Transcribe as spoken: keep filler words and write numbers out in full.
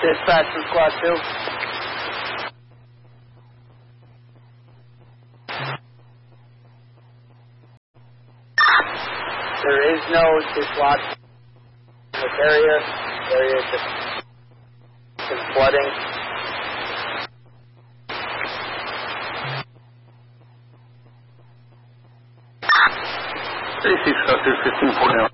Dispatch from Squad two. There is no dislodge in this area. The area is just been flooding. thirty-six, fifteen forty.